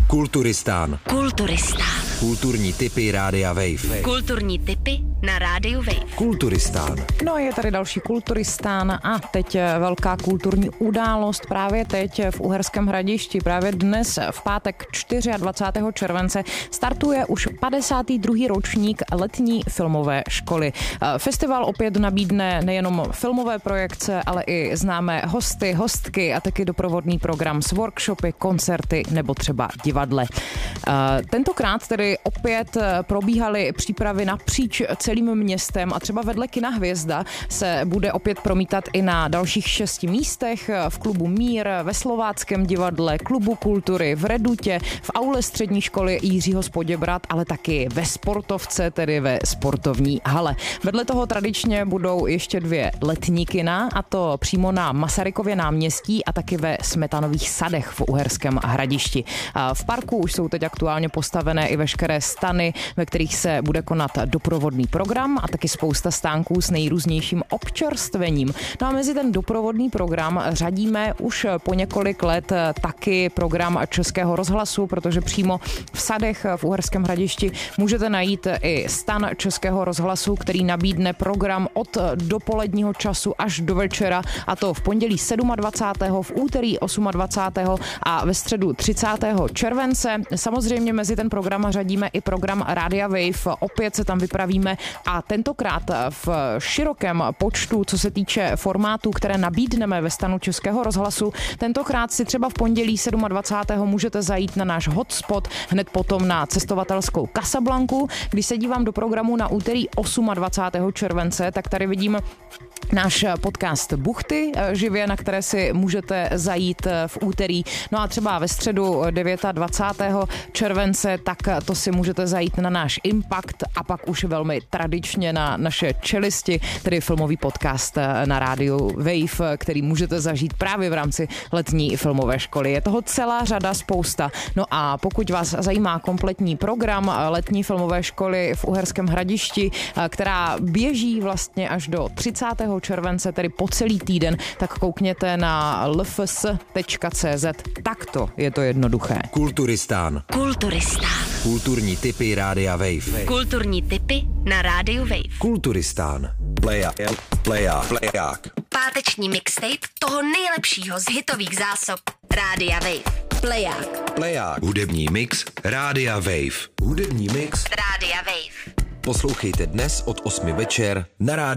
Kulturistán. Kulturní tipy Rádia Wave. Kulturní tipy na Rádiu Wave. Kulturistán. No, je tady další Kulturistán a teď velká kulturní událost. Právě teď v Uherském Hradišti, právě dnes v pátek 24. července startuje už 52. ročník letní filmové školy. Festival opět nabídne nejenom filmové projekce, ale i známé hosty, hostky a taky doprovodný program s workshopy, koncerty nebo třeba divadle. Tentokrát tedy opět probíhaly přípravy napříč celým městem a třeba vedle kina Hvězda se bude opět promítat i na dalších 6 místech, v klubu Mír, ve Slováckém divadle, klubu Kultury, v Redutě, v aule střední školy Jiřího z Poděbrad, ale taky ve Sportovce, tedy ve sportovní hale. Vedle toho tradičně budou ještě 2 letní kina, a to přímo na Masarykově náměstí a taky ve Smetanových sadech v Uherském Hradišti. V parku už jsou teď aktuálně postavené i veškeré stany, ve kterých se bude konat doprovodný program a taky spousta stánků s nejrůznějším občerstvením. No a mezi ten doprovodný program řadíme už po několik let taky program Českého rozhlasu, protože přímo v sadech v Uherském Hradišti můžete najít i stan Českého rozhlasu, který nabídne program od dopoledního času až do večera, a to v pondělí 27., v úterý 28. a ve středu 30. července. Samozřejmě mezi ten program řadíme i program Rádia Wave. Opět se tam vypravíme a tentokrát v širokém počtu, co se týče formátů, které nabídneme ve stanu Českého rozhlasu. Tentokrát si třeba v pondělí 27. můžete zajít na náš hotspot, hned potom na cestovatelskou Casablanku. Když se dívám do programu na úterý 28. července, tak tady vidím náš podcast Buchty živě, na které si můžete zajít v úterý. No a třeba ve středu 29. července, tak to si můžete zajít na náš Impact a pak už velmi tradičně na naše Čelisti, tedy filmový podcast na rádiu Wave, který můžete zažít právě v rámci letní filmové školy. Je toho celá řada, spousta. No a pokud vás zajímá kompletní program letní filmové školy v Uherském Hradišti, která běží vlastně až do 30. července, tedy po celý týden, tak koukněte na lfs.cz. Takto je to jednoduché. Kulturistán. Kulturní tipy Rádia Wave. Kulturní tipy na Rádiu Wave. Kulturistán. Pleják. Páteční mixtape toho nejlepšího z hitových zásob Rádia Wave. Pleják. Hudební mix Rádia Wave. Rádia Wave. Poslouchejte dnes od 8 večer na Rádiu